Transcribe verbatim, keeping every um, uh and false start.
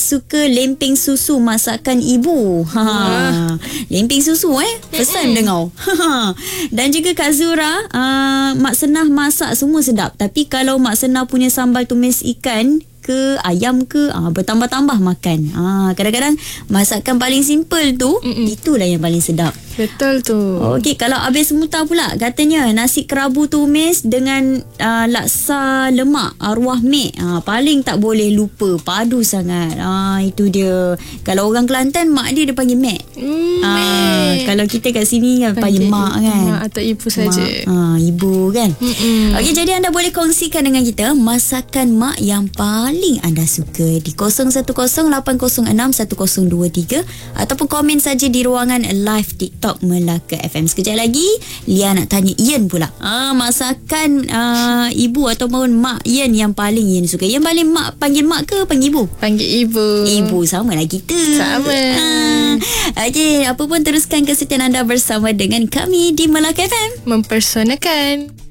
suka lempeng susu masakan ibu. Ha. Lempeng susu eh. First time dengar. Dan juga Kak Zura, uh, Mak Senah masak semua sedap. Tapi kalau Mak Senah punya sambal tumis ikan ke ayam ke, ah, bertambah-tambah makan. Ah, kadang-kadang masakan paling simple tu, Mm-mm. itulah yang paling sedap. Betul tu. Okey, kalau Abis Muta pula katanya nasi kerabu tumis dengan uh, laksa lemak arwah mek. Ah, paling tak boleh lupa, padu sangat. Ah, itu dia. Kalau orang Kelantan, mak dia dia panggil mek. Mm, ah, mek. Kalau kita kat sini kan panggil, panggil mak kan. Mak atau ibu saja. Ah, ibu kan. Mm-mm. Okey, jadi anda boleh kongsikan dengan kita masakan mak yang paling anda suka di kosong satu kosong lapan kosong enam satu kosong dua tiga ataupun komen saja di ruangan live TikTok Melaka F M. Sekejap lagi Lia nak tanya Ian pula. Ah, masakan uh, ibu ataupun mak Ian yang paling Ian suka. Yang paling mak panggil mak ke panggil ibu? Panggil ibu. Ibu, sama lah kita. Sama. Ah, okey, apa pun teruskan kesetiaan anda bersama dengan kami di Melaka F M. Mempersonakan.